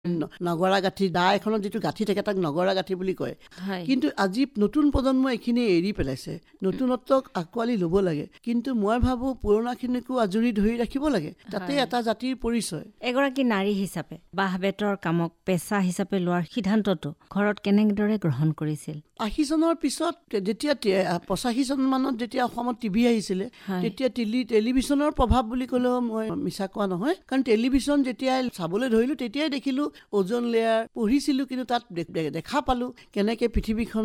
নগৰা গাঁঠি দা এখনত যিটো গাঁঠি থাকে তাক নগৰা গাঁঠি বুলি কয়। কিন্তু আজি নতুন প্ৰজন্ম এইখিনি এৰি পেলাইছে, নতুনত্বক আঁকোৱালি ল'ব লাগে। কিন্তু মই ভাবোঁ পুৰণাখিনিকো আজৰি ধৰি ৰাখিব লাগে, তাতে এটা জাতিৰ পৰিচয়। এগৰাকী নাৰী হিচাপে বাঁহ বেতৰ কামক পেচা হিচাপে লোৱাৰ সিদ্ধান্তটো ঘৰত কেনেদৰে গ্ৰহণ কৰিছিল? 80 চনৰ পিছত যেতিয়া 85 চন মানত যেতিয়া অসমত টিভি আহিছিলে, তেতিয়া টেলিভিছনৰ প্ৰভাৱ বুলি ক'লেও মই মিছা কোৱা নহয়। কাৰণ টেলিভিছন যেতিয়া চাবলৈ ধৰিলোঁ তেতিয়াই দেখিলোঁ ওজন লেয়াৰ, পঢ়িছিলোঁ কিন্তু তাত দেখা পালোঁ কেনেকৈ পৃথিৱীখন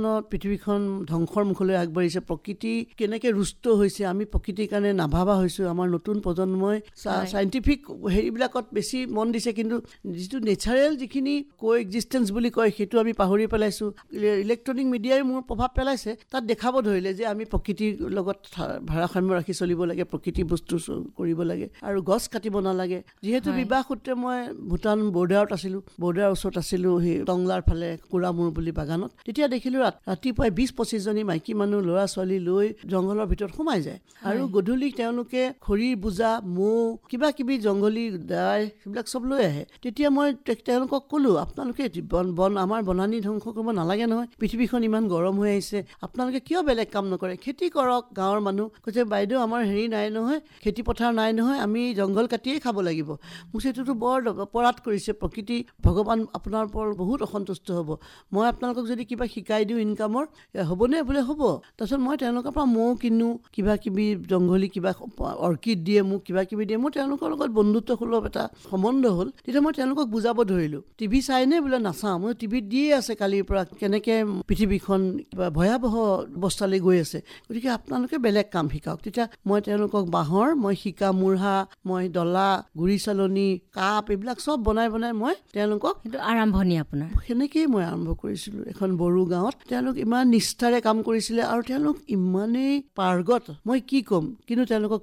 ধ্বংসৰ মুখলৈ আগবাঢ়িছে, প্ৰকৃতি কেনেকৈ ৰুষ্ট হৈছে, আমি প্ৰকৃতিৰ কাৰণে নাভাবা হৈছোঁ। আমাৰ নতুন প্ৰজন্মই চাইণ্টিফিক হেৰিবিলাকত বেছি মন দিছে, কিন্তু যিটো নেচাৰেল যিখিনি কোএক্সিষ্টেঞ্চ বুলি কয় সেইটো আমি পাহৰি পেলাইছোঁ। ইলেক্ট্ৰনিক মিডিয়াই মোৰ প্ৰভাৱ পেলাইছে, তাত দেখাব ধৰিলে যে আমি প্ৰকৃতিৰ লগত ভাৰসাম্য ৰাখি চলিব লাগে, প্ৰকৃতি বস্তু কৰিব লাগে আৰু গছ কাটিব নালাগে। যিহেতু বিবাহ সূত্ৰে মই ভূটান বৰ্ডাৰত আছিলোঁ, বৰ্ডাৰৰ ওচৰত আছিলোঁ সেই টংলাৰ ফালে কুৰামুৰ বুলি বাগানত। তেতিয়া দেখিলোঁ ৰাতিপুৱাই 20-25 জনী মাইকী মানুহ ল'ৰা ছোৱালী লৈ জংঘলৰ ভিতৰত সোমাই যায় আৰু গধূলি তেওঁলোকে খৰিৰ বোজা, মৌ, কিবা কিবি জংঘলী দাই সেইবিলাক চব লৈ আহে। তেতিয়া মই তেওঁলোকক ক'লোঁ, আপোনালোকে আমাৰ বনানী ধ্বংস কৰিব নালাগে নহয়, পৃথিৱীখন ইমান গৰম হৈ আহিছে, আপোনালোকে কিয় বেলেগ কাম নকৰে, খেতি কৰক। গাঁৱৰ মানুহ কৈছে, বাইদেউ আমাৰ হেৰি নাই নহয়, খেতি পথাৰ নাই নহয়, আমি জংঘল কাটিয়েই খাব লাগিব। মোক সেইটোতো বৰ অপৰাধ কৰিছে, প্ৰকৃতি ভগৱান আপোনাৰ ওপৰত বহুত অসন্তুষ্ট হ'ব। মই আপোনালোকক যদি কিবা শিকাই দিওঁ ইনকামৰ, হ'বনে? বোলে হ'ব। তাৰপিছত মই তেওঁলোকৰ পৰা মৌ কিনো, কিবা কিবি জংঘলী কিবা অৰ্কিড দিয়ে, মোক কিবা কিবি দিয়ে। মোৰ তেওঁলোকৰ লগত বন্ধুত্বসুলভ এটা সম্বন্ধ হ'ল। তেতিয়া মই তেওঁলোকক বুজাব ধৰিলোঁ, টিভি চাইনে? বোলে নাচাওঁ, মই টিভিত দিয়ে আছে কালিৰ পৰা কেনেকৈ পৃথিৱীখন কিবা ভয়াৱহ অৱস্থালৈ গৈ আছে, গতিকে আপোনালোকে বেলেগ কাম শিকাওক। তেতিয়া মই তেওঁলোকক বাঁহৰ মই শিকা মূঢ়া, মই ডলা, গুৰি চালনী, কাপ এইবিলাক চব বনাই মই তেওঁলোকক আৰম্ভণি আপোনাৰ সেনেকেই মই আৰম্ভ কৰিছিলোঁ এখন বড়ো গাঁৱত। তেওঁলোক ইমান নিষ্ঠাৰে কাম কৰিছিলে আৰু তেওঁলোক ইমানেই পাৰ্গত, মই কি ক'ম। কিন্তু তেওঁলোকক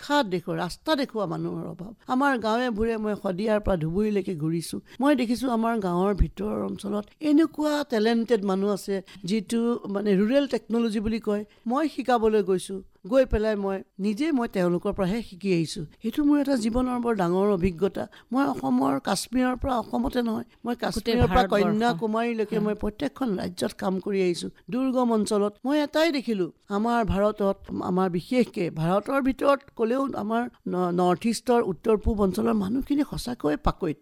ৰাস্তা দেখুওৱা মানুহৰ অভাৱ। আমাৰ গাঁৱে ভূঞে মই শদিয়াৰ পৰা ধুবুৰীলৈকে ঘূৰিছোঁ, মই দেখিছোঁ আমাৰ গাঁৱৰ ভিতৰৰ অঞ্চলত এনেকুৱা টেলেণ্টেড মানুহ আছে, যিটো মানে ৰুৰেল টেকন'লজি বুলি কয়। মই শিকাবলৈ গৈছোঁ, গৈ পেলাই মই তেওঁলোকৰ পৰাহে শিকি আহিছোঁ। সেইটো মোৰ এটা জীৱনৰ বৰ ডাঙৰ অভিজ্ঞতা। মই অসমৰ কাশ্মীৰৰ পৰা, অসমতে নহয়, মই কাশ্মীৰৰ পৰা কন্যাকুমাৰীলৈকে মই প্ৰত্যেকখন ৰাজ্যত কাম কৰি আহিছোঁ। দুৰ্গম অঞ্চলত মই এটাই দেখিলোঁ, আমাৰ ভাৰতত, আমাৰ বিশেষকৈ ভাৰতৰ ভিতৰত ক'লেও আমাৰ নৰ্থ ইষ্টৰ উত্তৰ পূব অঞ্চলৰ মানুহখিনি সঁচাকৈ পাকৈত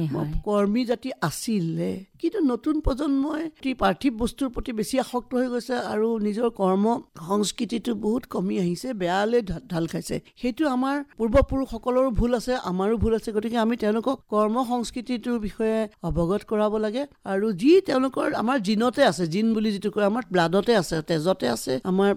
কৰ্মী জাতি আছিলে। কিন্তু নতুন প্ৰজন্মই পাৰ্থিৱ বস্তুৰ প্ৰতি বেছি আসক্ত হৈ গৈছে আৰু নিজৰ কৰ্ম সংস্কৃতিটো বহুত কমি আহিছে, বেয়ালৈ ঢাল খাইছে। সেইটো আমাৰ পূৰ্বপুৰুষসকলৰো ভুল আছে, আমাৰো ভুল আছে। গতিকে আমি তেওঁলোকক কৰ্ম সংস্কৃতিটোৰ বিষয়ে অৱগত কৰাব লাগে আৰু যি তেওঁলোকৰ আমাৰ জিনতে আছে, জিন বুলি যিটো কয়, আমাৰ ব্লাডতে আছে, তেজতে আছে আমাৰ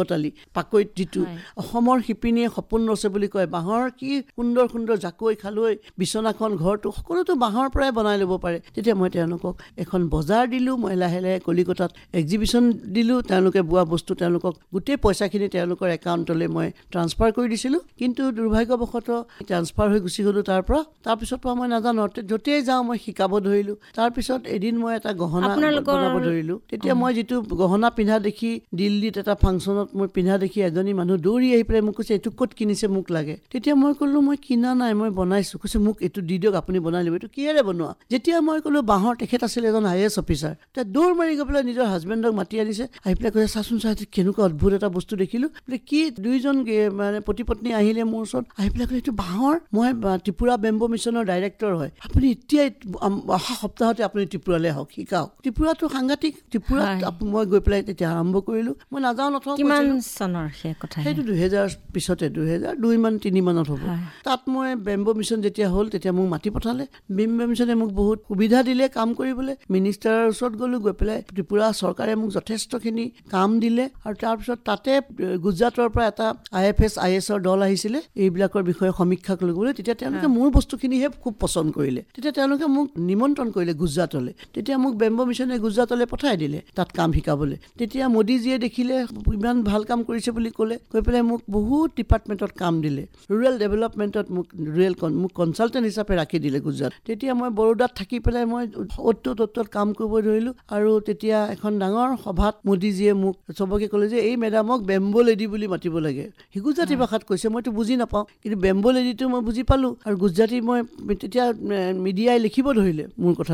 পাকৈত যিটো অসমৰ শিপিনীয়ে সপোন ৰচে বুলি কয়। বাঁহৰ কি সুন্দৰ সুন্দৰ জাকৈ খালৈ, বিচনাখন, ঘৰটো সকলোতো বাঁহৰ পৰাই বনাই ল'ব পাৰে। তেতিয়া মই তেওঁলোকক এখন বজাৰ দিলোঁ, মই লাহে লাহে কলিকতাত এক্সিবিশ্যন দিলোঁ। তেওঁলোকে বোৱা বস্তু তেওঁলোকক গোটেই পইচাখিনি তেওঁলোকৰ একাউণ্টলৈ মই ট্ৰান্সফাৰ কৰি দিছিলোঁ। কিন্তু দুৰ্ভাগ্যবশতঃ ট্ৰান্সফাৰ হৈ গুচি গ'লোঁ তাৰপিছত পৰা মই নাজানো, য'তেই যাওঁ মই শিকাব ধৰিলোঁ। তাৰপিছত এদিন মই এটা গহনা বনাব ধৰিলোঁ। তেতিয়া মই যিটো গহনা পিন্ধা দেখি দিল্লীত এটা ফাংচনত মই পিন্ধা দেখি এজনী মানুহ দৌৰি আহি পেলাই মোক কৈছে, এইটো ক'ত কিনিছে, মোক লাগে। তেতিয়া মই ক'লোঁ, মই কিনা নাই, মই বনাইছোঁ। কৈছে, মোক এইটো দি দিয়ক, আপুনি বনাই ল'ব। এইটো কিহেৰে বনোৱা? যেতিয়া মই ক'লোঁ বাঁহৰ, তেখেত আছিলে এজন IAS অফিচাৰ। তেতিয়া দৌৰ মাৰি গৈ পেলাই নিজৰ হাজবেণ্ডক মাতি আনিছে, আহি পেলাই কৈছে, চাচোন কেনেকুৱা অদ্ভুত এটা বস্তু দেখিলোঁ। বোলে কি? দুইজন মানে পতি পত্নী আহিলে মোৰ ওচৰত, আহি পেলাই কৈছে, এইটো বাঁহৰ, মই ত্ৰিপুৰা বেম্বো মিছনৰ ডাইৰেক্টৰ হয়, আপুনি এতিয়াই অহা সপ্তাহতে আপুনি ত্ৰিপুৰালৈ আহক, শিকাওক। ত্ৰিপুৰাটো সাংঘাতিক। ত্ৰিপুৰাত মই গৈ পেলাই তেতিয়া আৰম্ভ কৰিলোঁ। মই নাযাওঁ নথওঁ। কিমান চনৰ সেই কথা? সেইটো 2000 পিছতে, 2002-3 মানত হ'ব। তাত মই বেম্বো মিছন যেতিয়া হ'ল, তেতিয়া মোক মাতি পঠালে। বেম্বো মিছনে মোক বহুত সুবিধা দিলে কাম কৰিবলৈ। মিনিষ্টাৰৰ ওচৰত গ'লোঁ, গৈ পেলাই ত্ৰিপুৰা চৰকাৰে মোক যথেষ্টখিনি কাম দিলে। আৰু তাৰপিছত তাতে গুজৰাটৰ পৰা এটা IFS IASৰ দল আহিছিলে এইবিলাকৰ বিষয়ে সমীক্ষা কৰিবলৈ। তেতিয়া তেওঁলোকে মোৰ বস্তুখিনিহে খুব পচন্দ কৰিলে। তেতিয়া তেওঁলোকে মোক নিমন্ত্ৰণ কৰিলে গুজৰাটলৈ। তেতিয়া মোক বেম্বো মিছনে গুজৰাটলৈ পঠাই দিলে তাত কাম শিকাবলৈ। তেতিয়া মোদীজীয়ে দেখিলে ইমান ভাল কাম কৰিছে বুলি ক'লে, কৈ পেলাই মোক বহুত ডিপাৰ্টমেণ্টত কাম দিলে। ৰুৰেল ডেভেলপমেণ্টত মোক কনচালটেণ্ট হিচাপে ৰাখি দিলে গুজৰাট। তেতিয়া মই বৰোদাত থাকি পেলাই মই অ'ত কাম কৰিব ধৰিলোঁ। আৰু তেতিয়া এখন ডাঙৰ সভাত মোদীজীয়ে মোক চবকে ক'লে যে, এই মেডামক বেম্বো লেডি বুলি মাতিব লাগে। সি গুজৰাটী ভাষাত কৈছে, মইতো বুজি নাপাওঁ, কিন্তু বেম্বো লেডিটো মই বুজি পালোঁ। আৰু গুজৰাটী মই তেতিয়া মিডিয়াই লিখিব ধৰিলে মোৰ কথা।